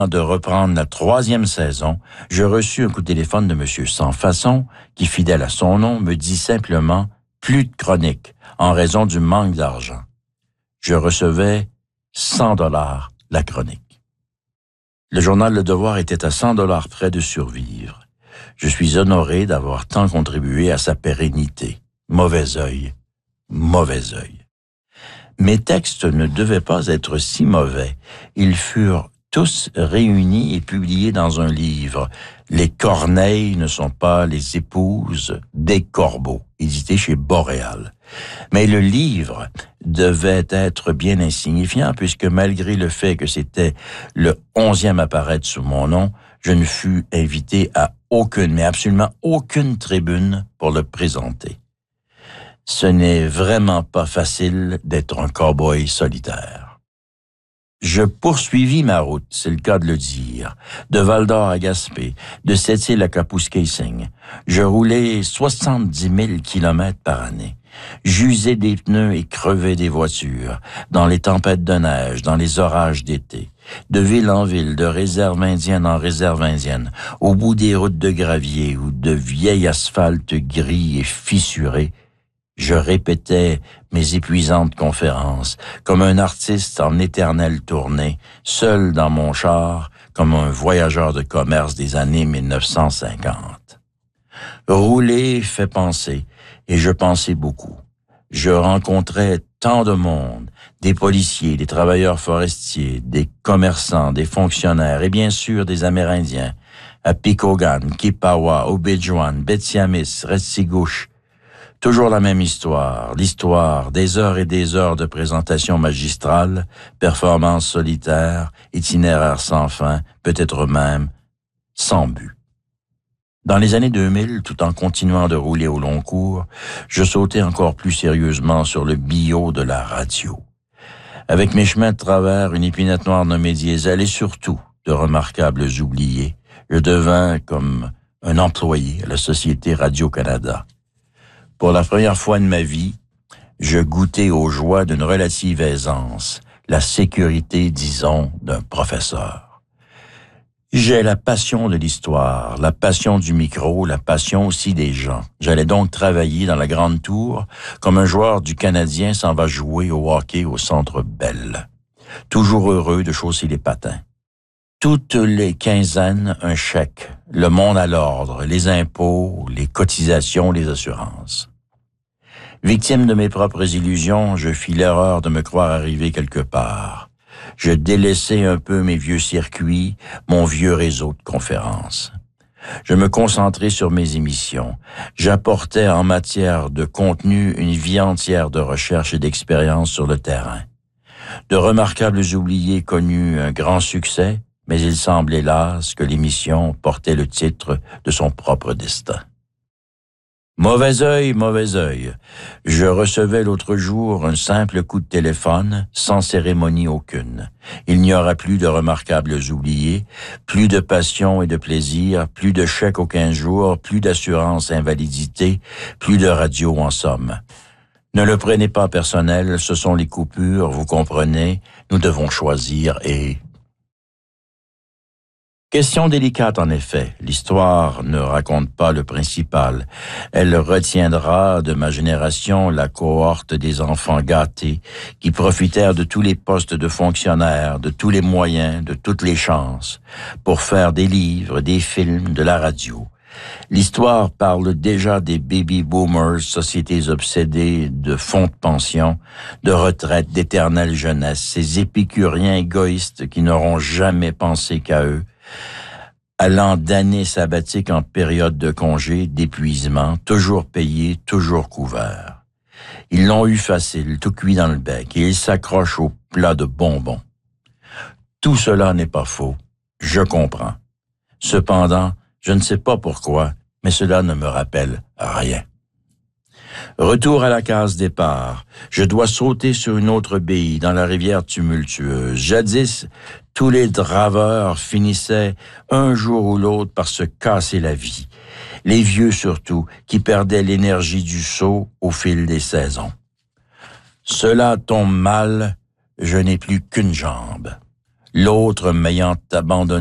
de reprendre la 3e saison, je reçus un coup de téléphone de M. Sans Façon, qui, fidèle à son nom, me dit simplement « plus de chronique » en raison du manque d'argent. Je recevais 100 $ la chronique. Le journal Le Devoir était à 100 $ près de survivre. Je suis honoré d'avoir tant contribué à sa pérennité. Mauvais œil, mauvais œil. Mes textes ne devaient pas être si mauvais. Ils furent tous réunis et publiés dans un livre. Les corneilles ne sont pas les épouses des corbeaux, édité chez Boréal. Mais le livre devait être bien insignifiant puisque malgré le fait que c'était le 11e à paraître sous mon nom, je ne fus invité à aucune, mais absolument aucune tribune pour le présenter. Ce n'est vraiment pas facile d'être un cow-boy solitaire. Je poursuivis ma route, c'est le cas de le dire, de Val-d'Or à Gaspé, de Sept-Îles à Kapuskasing. Je roulais 70 000 kilomètres par année. J'usais des pneus et crevais des voitures, dans les tempêtes de neige, dans les orages d'été, de ville en ville, de réserve indienne en réserve indienne, au bout des routes de gravier ou de vieil asphalte gris et fissuré. Je répétais mes épuisantes conférences, comme un artiste en éternelle tournée, seul dans mon char, comme un voyageur de commerce des années 1950. Rouler fait penser, et je pensais beaucoup. Je rencontrais tant de monde, des policiers, des travailleurs forestiers, des commerçants, des fonctionnaires, et bien sûr des Amérindiens, à Picogan, Kipawa, Obidjwan, Betsiamis, Restigouche. Toujours la même histoire, l'histoire des heures et des heures de présentation magistrale, performances solitaires, itinéraires sans fin, peut-être même sans but. Dans les années 2000, tout en continuant de rouler au long cours, je sautais encore plus sérieusement sur le billot de la radio. Avec mes chemins de travers, une épinette noire nommée Diesel et surtout de remarquables oubliés, je devins comme un employé à la Société Radio-Canada. Pour la première fois de ma vie, je goûtais aux joies d'une relative aisance, la sécurité, disons, d'un professeur. J'ai la passion de l'histoire, la passion du micro, la passion aussi des gens. J'allais donc travailler dans la grande tour comme un joueur du Canadien s'en va jouer au hockey au Centre Bell. Toujours heureux de chausser les patins. Toutes les quinzaines, un chèque, le monde à l'ordre, les impôts, les cotisations, les assurances. Victime de mes propres illusions, je fis l'erreur de me croire arrivé quelque part. Je délaissai un peu mes vieux circuits, mon vieux réseau de conférences. Je me concentrai sur mes émissions. J'apportais en matière de contenu une vie entière de recherche et d'expérience sur le terrain. De remarquables oubliés connus un grand succès, mais il semble hélas que l'émission portait le titre de son propre destin. Mauvais œil. Je recevais l'autre jour un simple coup de téléphone, sans cérémonie aucune. Il n'y aura plus de remarquables oubliés, plus de passion et de plaisir, plus de chèques aux 15 jours, plus d'assurance invalidité, plus de radio en somme. Ne le prenez pas personnel, ce sont les coupures, vous comprenez, nous devons choisir et... Question délicate en effet, l'histoire ne raconte pas le principal. Elle retiendra de ma génération la cohorte des enfants gâtés qui profitèrent de tous les postes de fonctionnaires, de tous les moyens, de toutes les chances, pour faire des livres, des films, de la radio. L'histoire parle déjà des baby boomers, sociétés obsédées de fonds de pension, de retraite, d'éternelle jeunesse, ces épicuriens égoïstes qui n'auront jamais pensé qu'à eux, allant d'années sabbatiques en période de congé, d'épuisement, toujours payés, toujours couverts. Ils l'ont eu facile, tout cuit dans le bec, et ils s'accrochent au plat de bonbons. Tout cela n'est pas faux, je comprends. Cependant, je ne sais pas pourquoi, mais cela ne me rappelle rien. Retour à la case départ. Je dois sauter sur une autre bille dans la rivière tumultueuse. Jadis, tous les draveurs finissaient un jour ou l'autre par se casser la vie. Les vieux surtout, qui perdaient l'énergie du saut au fil des saisons. Cela tombe mal, je n'ai plus qu'une jambe. l'autre m'ayant abandonné